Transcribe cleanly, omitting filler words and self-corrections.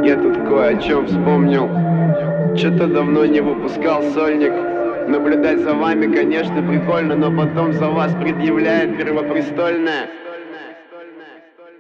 Я тут кое о чем вспомнил. Что-то давно не выпускал сольник. Наблюдать за вами, конечно, прикольно, но потом за вас предъявляет первопрестольное.